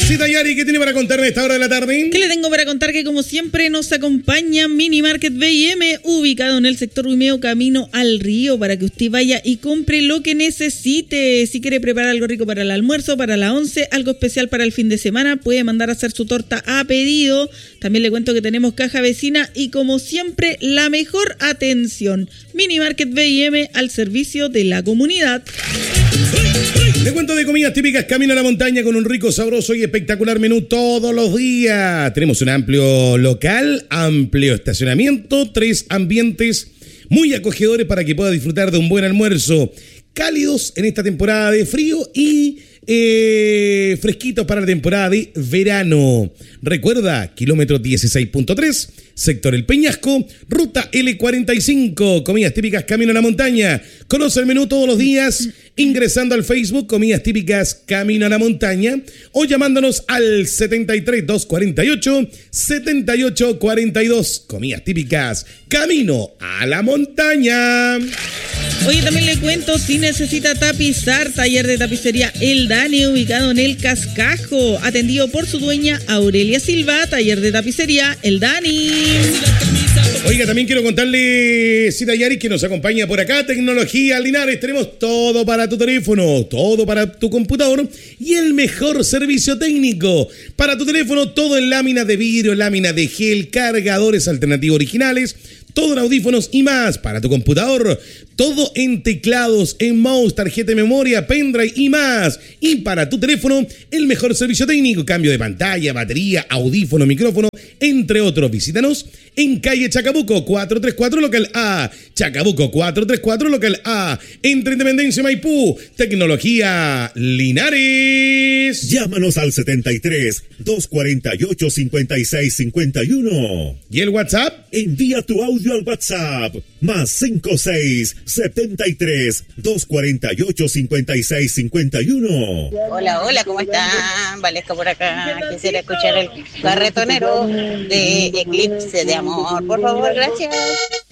Cita Yari, ¿qué tiene para contarme a esta hora de la tarde? ¿Qué le tengo para contar? Que como siempre nos acompaña Mini Market B&M, ubicado en el sector Huimeo, camino al río, para que usted vaya y compre lo que necesite. Si quiere preparar algo rico para el almuerzo, para la once, algo especial para el fin de semana, puede mandar a hacer su torta a pedido. También le cuento que tenemos caja vecina y como siempre la mejor atención. Mini Market B&M al servicio de la comunidad. Le cuento de comidas típicas Camino a la Montaña con un rico, sabroso y espectacular menú todos los días. Tenemos un amplio local, amplio estacionamiento, 3 ambientes muy acogedores para que pueda disfrutar de un buen almuerzo. Cálidos en esta temporada de frío y fresquitos para la temporada de verano. Recuerda, kilómetro 16.3, sector El Peñasco, ruta L45, comidas típicas Camino a la Montaña. Conoce el menú todos los días ingresando al Facebook Comidas Típicas Camino a la Montaña o llamándonos al 73 248 7842. Comidas Típicas Camino a la Montaña. Oye, también le cuento, si necesita tapizar, taller de tapicería El Dani, ubicado en El Cascajo, atendido por su dueña Aurelia Silva, taller de tapicería El Dani. Oiga, también quiero contarle, Cita Yari, que nos acompaña por acá, Tecnología Linares. Tenemos todo para tu teléfono, todo para tu computador y el mejor servicio técnico. Para tu teléfono, todo en láminas de vidrio, láminas de gel, cargadores alternativos originales, todo en audífonos y más. Para tu computador, todo en teclados, en mouse, tarjeta de memoria, pendrive y más. Y para tu teléfono, el mejor servicio técnico, cambio de pantalla, batería, audífono, micrófono, entre otros. Visítanos en calle Chacabuco 434 local A, Chacabuco 434 local A, entre Independencia y Maipú. Tecnología Linares. Llámanos al 73 248 56 51. ¿Y el WhatsApp? Envía tu audio al WhatsApp más 56 73 248 56 51. Hola, ¿cómo están? Valesca por acá. Quisiera escuchar el carretonero de Eclipse de Amor. Por favor, gracias.